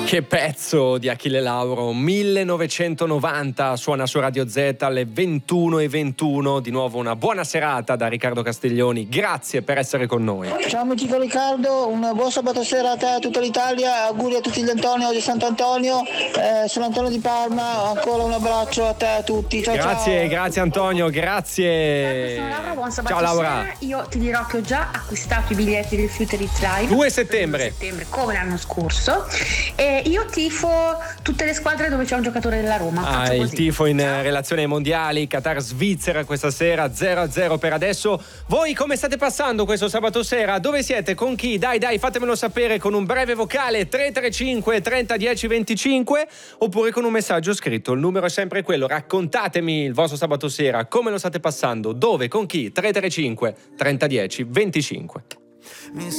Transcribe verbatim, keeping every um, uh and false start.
Che pezzo di Achille Lauro, millenovecentonovanta, suona su Radio Z alle ventuno e ventuno. Di nuovo una buona serata da Riccardo Castiglioni, grazie per essere con noi. Ciao amico Riccardo, un buon sabato sera a te e a tutta l'Italia, auguri a tutti gli Antonio di Sant'Antonio, eh, sono Antonio di Parma, ancora un abbraccio a te e a tutti. Ciao, grazie, ciao. grazie Antonio, grazie. Sono Laura, buon sabato ciao Laura. sera. Io ti dirò che ho già acquistato i biglietti del Futurist Live due settembre. due settembre come l'anno scorso, e io tifo tutte le squadre dove c'è un giocatore della Roma. Ah, il tifo in ciao. Relazione ai mondiali, Qatar-Svizzera questa sera, zero a zero per adesso. Voi come state passando questo sabato sera? Dove siete? Con chi? Dai dai, fatemelo sapere con un breve vocale tre tre cinque trenta dieci venticinque oppure con un messaggio scritto. Il numero è sempre quello, raccontatemi il vostro sabato sera, come lo state passando, dove, con chi? tre tre cinque trenta dieci venticinque.